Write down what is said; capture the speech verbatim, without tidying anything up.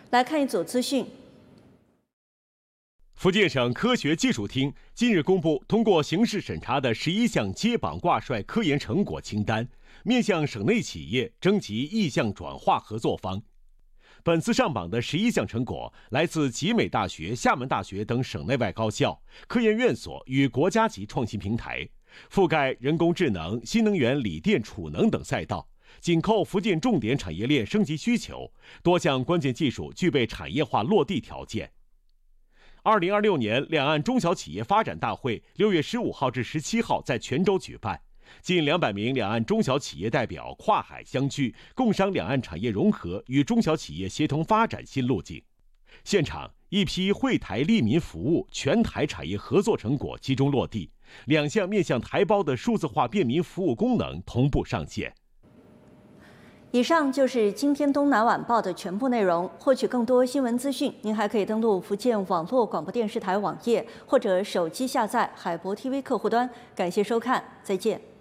来看一组资讯。 福建省科学技术厅近日公布通过形势审查的十一项接榜挂帅科研成果清单，面向省内企业征集意向转化合作方。本次上榜的十一项成果来自集美大学、厦门大学等省内外高校、科研院所与国家级创新平台，覆盖人工智能、新能源、锂电、储能等赛道，紧扣福建重点产业链升级需求，多项关键技术具备产业化落地条件。二零二六年两岸中小企业发展大会六月十五号至十七号在泉州举办，近两百名两岸中小企业代表跨海相聚，共商两岸产业融合与中小企业协同发展新路径。现场一批惠台利民服务全台产业合作成果集中落地，两项面向台胞的数字化便民服务功能同步上线。 以上就是今天东南晚报的全部内容。获取更多新闻资讯，您还可以登录福建网络广播电视台网页，或者手机下载海博 T V 客户端。感谢收看，再见。